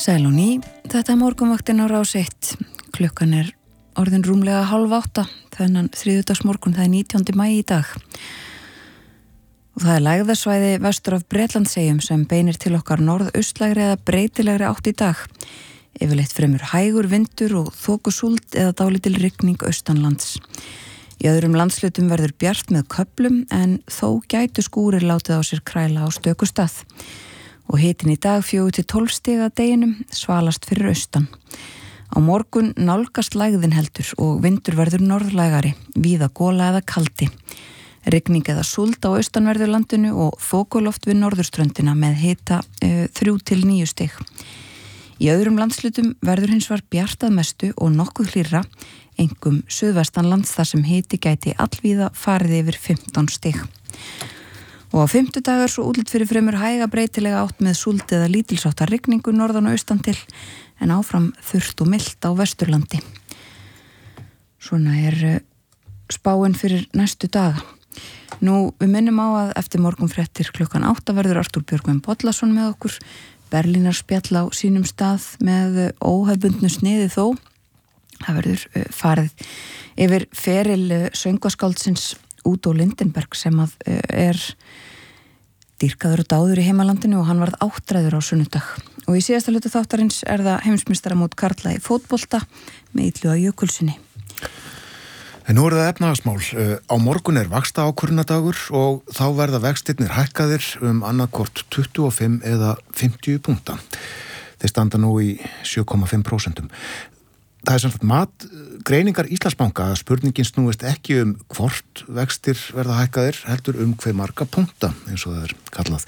Sæl og ný, þetta morgunvaktin á Rás 1. Klukkan orðin rúmlega 7:30, þennan þriðjudagsmorgun, það 19. maí í dag. Og það lægðasvæði vestur af Bretlandseyjum sem beinir til okkar norðaustlægri eða breytilegri átt í dag. Yfirleitt fremur hægur vindur og þokusúld eða dálítil rigning austanlands. Í öðrum landslutum verður bjart með köflum en þó gætu skúrir látið á sér kræla á stöku stað. Og hitin í dag 4 til 12 stig að deginum, svalast fyrir austan. Á morgun nálgast lægðin heldur og vindur verður norðlægari, víða gola eða kaldi. Rigning eða súld á austanverðu landinu og þokuloft við norðurströndina með hita 3 til 9 stig. Í öðrum landslutum verður hins var bjart að mestu og nokkuð hlýrra, einkum suðvestanlands þar sem hiti gæti allvíða farið yfir 15 stig. Og á fimmtudag svo útlit fyrir fremur hæga breytilega átt með súld eða lítilsáttar rigningu norðan og austan til, en áfram þurrt og milt á Vesturlandi. Svona spáin fyrir næstu daga. Nú, við minnum á að eftir morgunfréttir klukkan 8 verður Artúr Björgvin Bollason með okkur, Berlínar spjall á sínum stað með óhefbundnu sniði þó. Það verður farið yfir feril söngvaskáldsins Udo Lindenberg sem dýrkaður og dáður í heimalandinu og hann varð áttræður á sunnudag. Og í síðasta hluta þáttarins það heimsmeistaramót karla í fótbolta með Illuga Jökulssyni. En nú það efnahagsmál. Á morgun vaxtaákvörðunardagur og þá verða vextirnir hækkaðir annarkvort 25 eða 50 punkta. Þeir standa nú í 7,5%. Það samt greiningar Íslandsbanka að spurningin snúist ekki hvort vextir verða hækkaðir, heldur hve marga punkta, eins og það kallað.